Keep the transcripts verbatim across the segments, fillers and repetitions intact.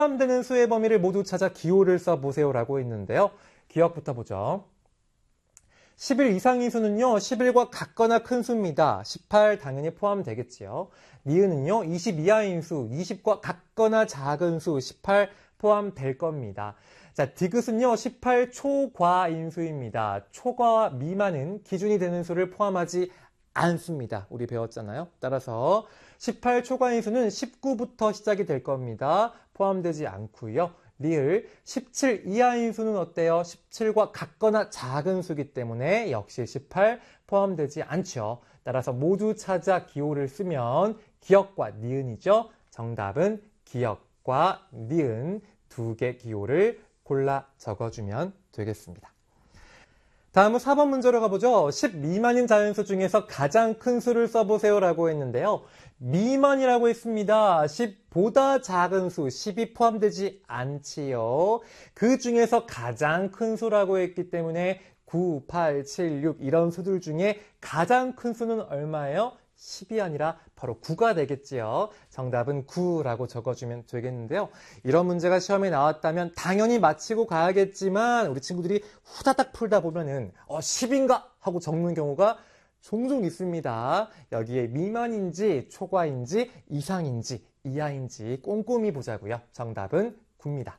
포함되는 수의 범위를 모두 찾아 기호를 써보세요라고 했는데요. 기억부터 보죠. 십일 이상인 수는요, 십일과 같거나 큰 수입니다. 십팔 당연히 포함되겠지요. 니은은요, 이십 이하인 수, 이십과 같거나 작은 수, 십팔 포함될 겁니다. 자, 디귿은요, 십팔 초과인 수입니다. 초과 미만은 기준이 되는 수를 포함하지 않습니다. 우리 배웠잖아요. 따라서 십팔 초과인 수는 십구부터 시작이 될 겁니다. 포함되지 않고요. 리을 십칠 이하인 수는 어때요? 십칠과 같거나 작은 수기 때문에 역시 십팔 포함되지 않죠. 따라서 모두 찾아 기호를 쓰면 기역과 니은이죠. 정답은 기역과 니은 두 개 기호를 골라 적어주면 되겠습니다. 다음은 사 번 문제로 가보죠. 십 미만인 자연수 중에서 가장 큰 수를 써보세요라고 했는데요. 미만이라고 했습니다. 십보다 작은 수, 십이 포함되지 않지요. 그 중에서 가장 큰 수라고 했기 때문에 구, 팔, 칠, 육 이런 수들 중에 가장 큰 수는 얼마예요? 십이 아니라 바로 구가 되겠지요. 정답은 구라고 적어주면 되겠는데요. 이런 문제가 시험에 나왔다면 당연히 맞히고 가야겠지만 우리 친구들이 후다닥 풀다 보면은 어, 십인가? 하고 적는 경우가 종종 있습니다. 여기에 미만인지 초과인지 이상인지 이하인지 꼼꼼히 보자고요. 정답은 구입니다.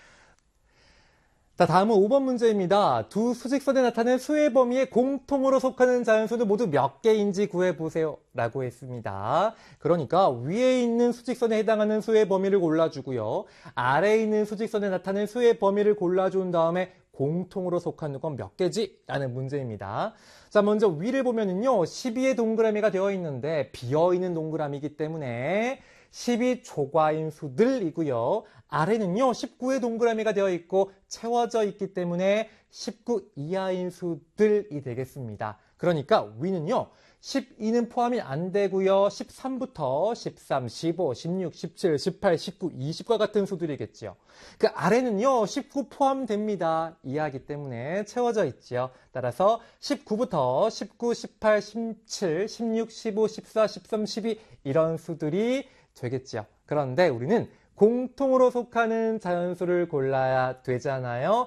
자, 다음은 오 번 문제입니다. 두 수직선에 나타낸 수의 범위에 공통으로 속하는 자연수는 모두 몇 개인지 구해보세요 라고 했습니다. 그러니까 위에 있는 수직선에 해당하는 수의 범위를 골라주고요. 아래에 있는 수직선에 나타낸 수의 범위를 골라준 다음에 공통으로 속하는 건 몇 개지? 라는 문제입니다. 자, 먼저 위를 보면은요, 십이의 동그라미가 되어 있는데 비어있는 동그라미이기 때문에 십이 초과인 수들이고요. 아래는요, 십구의 동그라미가 되어 있고 채워져 있기 때문에 십구 이하인 수들이 되겠습니다. 그러니까 위는요, 십이는 포함이 안 되고요. 십삼부터 십삼, 십오, 십육, 십칠, 십팔, 십구, 이십과 같은 수들이겠죠. 그 아래는요, 십구 포함됩니다. 이하기 때문에 채워져 있죠. 따라서 십구부터 십구, 십팔, 십칠, 십육, 십오, 십사, 십삼, 십이 이런 수들이 되겠죠. 그런데 우리는 공통으로 속하는 자연수를 골라야 되잖아요.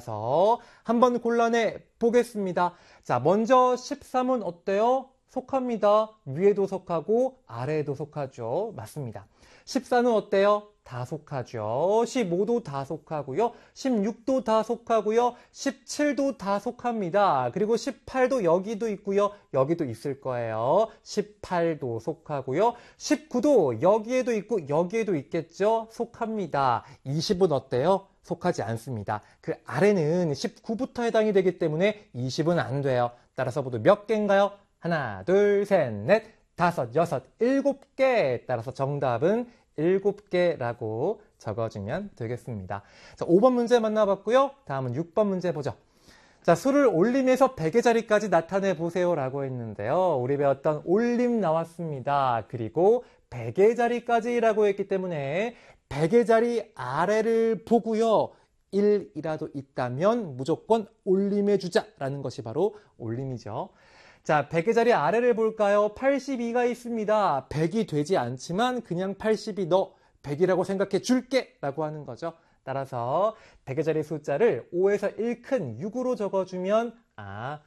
따라서 한번 골라내 보겠습니다. 자, 먼저 십삼은 어때요? 속합니다. 위에도 속하고 아래에도 속하죠. 맞습니다. 십사는 어때요? 다 속하죠. 십오도 다 속하고요. 십육도 다 속하고요. 십칠도 다 속합니다. 그리고 십팔도 여기도 있고요. 여기도 있을 거예요. 십팔도 속하고요. 십구도 여기에도 있고 여기에도 있겠죠. 속합니다. 이십은 어때요? 속하지 않습니다. 그 아래는 십구부터 해당이 되기 때문에 이십은 안 돼요. 따라서 모두 몇 개인가요? 하나, 둘, 셋, 넷, 다섯, 여섯, 일곱 개. 따라서 정답은 일곱 개라고 적어주면 되겠습니다. 자, 오 번 문제 만나봤고요. 다음은 육 번 문제 보죠. 자, 수를 올림해서 백의 자리까지 나타내 보세요라고 했는데요. 우리 배웠던 올림 나왔습니다. 그리고 백의 자리까지라고 했기 때문에 백의 자리 아래를 보고요. 일이라도 있다면 무조건 올림해주자라는 것이 바로 올림이죠. 자, 백의 자리 아래를 볼까요? 팔십이가 있습니다. 백이 되지 않지만 그냥 팔십이 너 백이라고 생각해 줄게 라고 하는 거죠. 따라서 백의 자리 숫자를 오에서 일 큰 육으로 적어주면 아,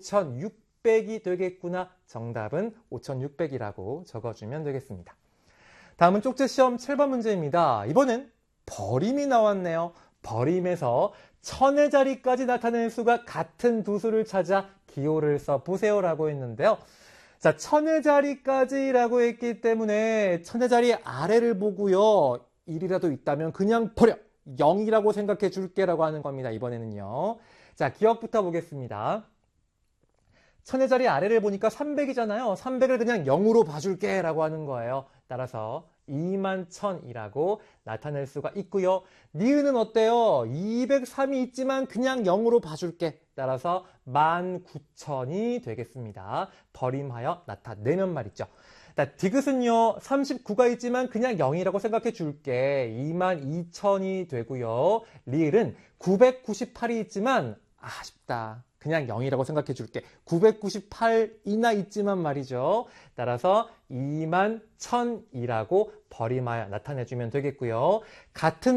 오천육백이 되겠구나. 정답은 오천육백이라고 적어주면 되겠습니다. 다음은 쪽지 시험 칠 번 문제입니다. 이번엔 버림이 나왔네요. 버림에서 천의 자리까지 나타내는 수가 같은 두 수를 찾아 기호를 써보세요라고 했는데요. 자, 천의 자리까지라고 했기 때문에 천의 자리 아래를 보고요. 일이라도 있다면 그냥 버려. 영이라고 생각해 줄게라고 하는 겁니다. 이번에는요. 자, 기억부터 보겠습니다. 천의 자리 아래를 보니까 삼백이잖아요. 삼백을 그냥 영으로 봐줄게 라고 하는 거예요. 따라서 이만 천이라고 나타낼 수가 있고요. 니은은 어때요? 이백삼이 있지만 그냥 영으로 봐줄게. 따라서 만 구천이 되겠습니다. 버림하여 나타내면 말이죠. 디귿은요. 삼십구가 있지만 그냥 영이라고 생각해 줄게. 이만 이천이 되고요. 리을은 구백구십팔이 있지만 아쉽다. 그냥 영이라고 생각해 줄게. 구백구십팔이나 있지만 말이죠. 따라서 이만 천이라고 버림하여 나타내주면 되겠고요. 같은